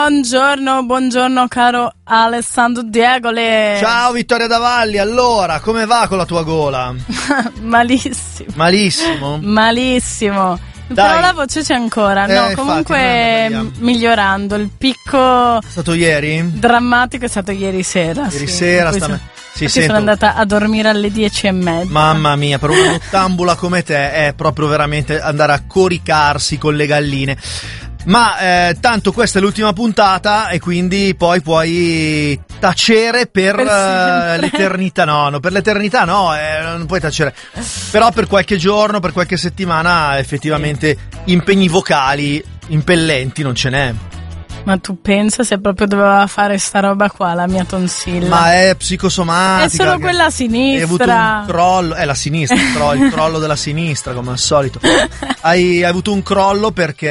Buongiorno caro Alessandro Diego. Ciao Vittoria Davalli, allora come va con la tua gola? Malissimo. Dai. Però la voce c'è ancora, no? Comunque infatti, migliorando. Il picco è stato ieri? Drammatico è stato ieri sera. Ieri sera sono andata a dormire alle 10:30. Mamma mia, per una nottambula come te è proprio veramente andare a coricarsi con le galline. Ma tanto questa è l'ultima puntata e quindi poi puoi tacere per l'eternità. No, per l'eternità no, non puoi tacere. Però per qualche giorno, per qualche settimana effettivamente impegni vocali impellenti non ce n'è. Ma tu pensa se proprio doveva fare sta roba qua, la mia tonsilla? Ma è psicosomatica. È solo quella a sinistra. Hai avuto un crollo, è la sinistra, il crollo della sinistra come al solito. Hai avuto un crollo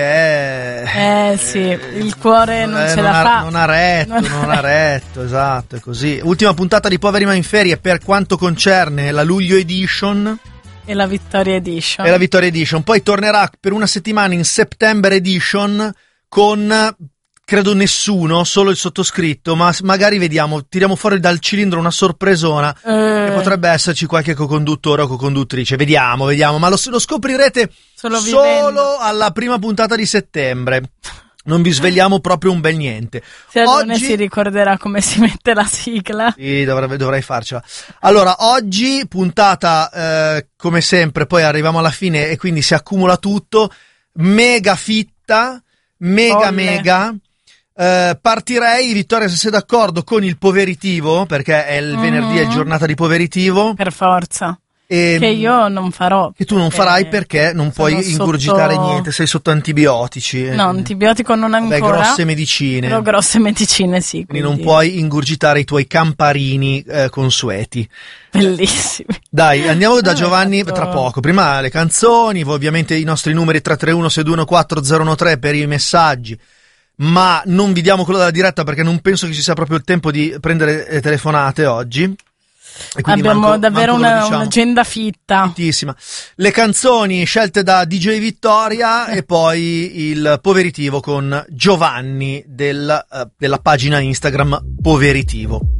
perché sì, il cuore non ce la fa. Non ha retto, esatto, è così. Ultima puntata di Poveri ma in ferie per quanto concerne la Luglio Edition e la Vittoria Edition. Poi tornerà per una settimana in September Edition con credo nessuno, solo il sottoscritto, ma magari vediamo, tiriamo fuori dal cilindro una sorpresona e potrebbe esserci qualche co-conduttore o co-conduttrice, vediamo, ma lo scoprirete solo alla prima puntata di settembre. Non vi svegliamo proprio un bel niente. Oggi si ricorderà come si mette la sigla. Sì, dovrei farcela. Allora, oggi puntata come sempre, poi arriviamo alla fine e quindi si accumula tutto, mega fitta, mega. Partirei, Vittoria, se sei d'accordo, con il poveritivo, perché è il venerdì, è giornata di poveritivo. Per forza. Che io non farò. Che tu non farai perché non puoi ingurgitare niente, sei sotto antibiotici. No, antibiotico non ancora. Grosse medicine. Però grosse medicine sì. Quindi non puoi ingurgitare i tuoi camparini consueti. Bellissimi. Dai, andiamo da Giovanni tra poco. Prima le canzoni, ovviamente i nostri numeri 331-621-4013 per i messaggi. Ma non vi diamo quello della diretta perché non penso che ci sia proprio il tempo di prendere telefonate oggi. E abbiamo davvero un'agenda fittissima. Le canzoni scelte da DJ Vittoria e poi il poveritivo con Giovanni della pagina Instagram Poveritivo.